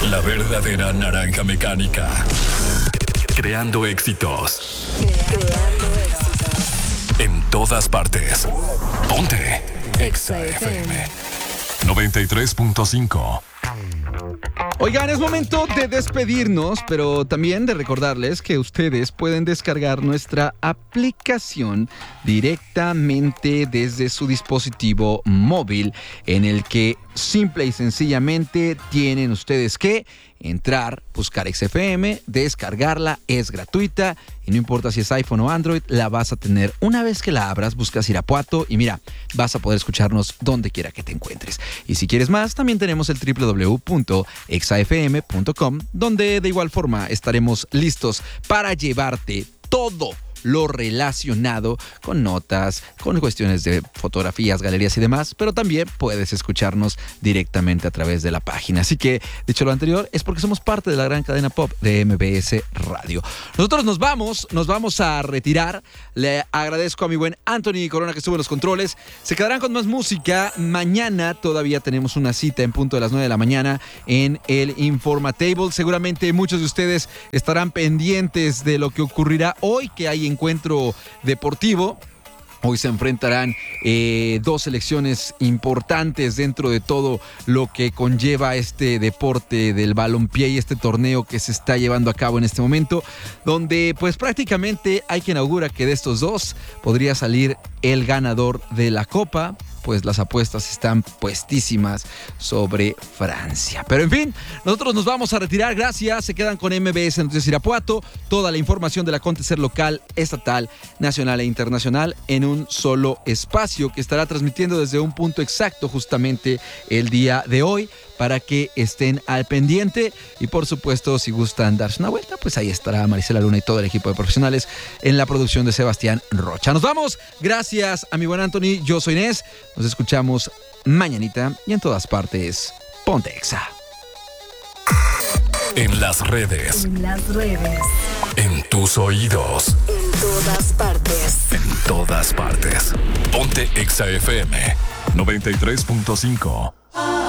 La verdadera naranja mecánica. Creando éxitos. En todas partes. Ponte Exa FM 93.5. Oigan, es momento de despedirnos, pero también de recordarles que ustedes pueden descargar nuestra aplicación directamente desde su dispositivo móvil, en el que simple y sencillamente tienen ustedes que entrar, buscar XFM, descargarla, es gratuita y no importa si es iPhone o Android, la vas a tener. Una vez que la abras, buscas Irapuato y mira, vas a poder escucharnos donde quiera que te encuentres. Y si quieres más, también tenemos el www.exafm.com, donde de igual forma estaremos listos para llevarte todo lo relacionado con notas, con cuestiones de fotografías, galerías y demás, pero también puedes escucharnos directamente a través de la página. Así que, dicho lo anterior, es porque somos parte de la gran cadena pop de MBS Radio. Nosotros nos vamos a retirar. Le agradezco a mi buen Anthony Corona que estuvo en los controles. Se quedarán con más música. Mañana todavía tenemos una cita en punto de las 9 de la mañana en el Informatable. Seguramente muchos de ustedes estarán pendientes de lo que ocurrirá hoy, que hay encuentro deportivo. Hoy se enfrentarán dos selecciones importantes dentro de todo lo que conlleva este deporte del balompié y este torneo que se está llevando a cabo en este momento, donde pues prácticamente hay quien augura que de estos dos podría salir el ganador de la Copa. Pues las apuestas están puestísimas sobre Francia. Pero en fin, nosotros nos vamos a retirar. Gracias. Se quedan con MBS Noticias Irapuato. Toda la información del acontecer local, estatal, nacional e internacional en un solo espacio que estará transmitiendo desde un punto exacto justamente el día de hoy, para que estén al pendiente. Y por supuesto, si gustan darse una vuelta, pues ahí estará Marisela Luna y todo el equipo de profesionales en la producción de Sebastián Rocha. Nos vamos. Gracias a mi buen Anthony. Yo soy Inés. Nos escuchamos mañanita y en todas partes. Ponte Exa. En las redes. En tus oídos. En todas partes. En todas partes. Ponte Exa FM 93.5.